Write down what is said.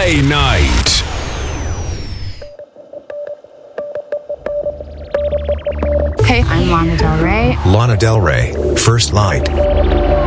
Play Night. Hey, I'm Lana Del Rey. Lana Del Rey, First Light.